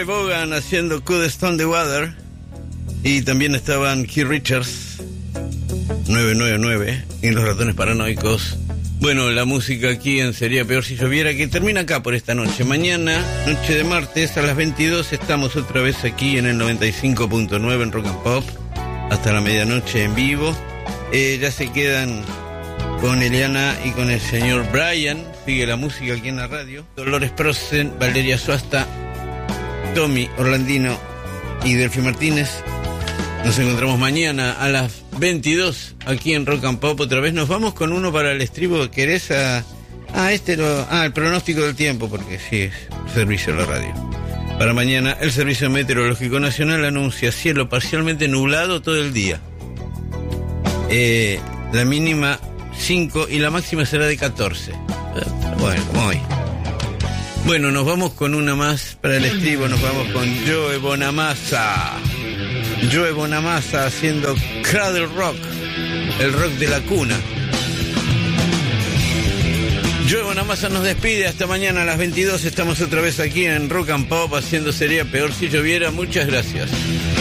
Vaughan haciendo Could Stone the Water. Y también estaban Keith Richards, 999, y Los Ratones Paranoicos. Bueno, la música aquí en Sería Peor Si Lloviera, que termina acá por esta noche. Mañana, noche de martes, a las 22, estamos otra vez aquí en el 95.9 en Rock and Pop, hasta la medianoche en vivo. Ya se quedan con Eliana y con el señor Brian. Sigue la música aquí en la radio. Dolores Prosen, Valeria Suasta, Tommy Orlandino y Delphi Martínez. Nos encontramos mañana a las 22 aquí en Rock and Pop. Otra vez nos vamos con uno para el estribo. ¿Querés el pronóstico del tiempo? Porque sí, es servicio de la radio. Para mañana, el Servicio Meteorológico Nacional anuncia cielo parcialmente nublado todo el día. La mínima 5 y la máxima será de 14. Bueno, como hoy. Bueno, nos vamos con una más para el estribo. Nos vamos con Joe Bonamassa. Joe Bonamassa haciendo Cradle Rock, el rock de la cuna. Joe Bonamassa nos despide hasta mañana a las 22. Estamos otra vez aquí en Rock and Pop haciendo Sería Peor Si Lloviera. Muchas gracias.